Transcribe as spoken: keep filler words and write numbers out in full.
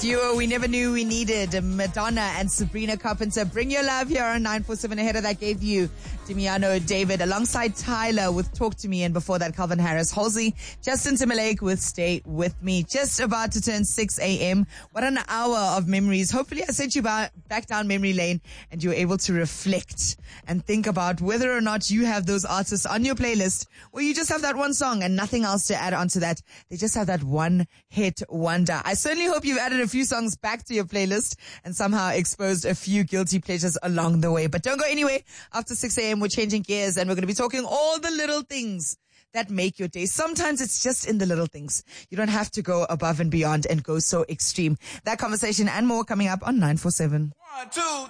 duo we never knew we needed, Madonna and Sabrina Carpenter. Bring Your Love here on nine four seven. Ahead of that gave you Damiano David alongside Tyler with Talk to Me, and before that Calvin Harris, Halsey, Justin Timberlake with Stay With Me. Just about to turn six a.m. What an hour of memories. Hopefully I sent you back down memory lane and you were able to reflect and think about whether or not you have those artists on your playlist, or you just have that one song and nothing else to add on to that. They just have that one hit wonder. I certainly hope you've added a few songs back to your playlist and somehow exposed a few guilty pleasures along the way. But don't go anywhere. After six a.m. we're changing gears and we're going to be talking all the little things that make your day. Sometimes it's just in the little things. You don't have to go above and beyond and go so extreme. That conversation and more coming up on nine four seven. One, two,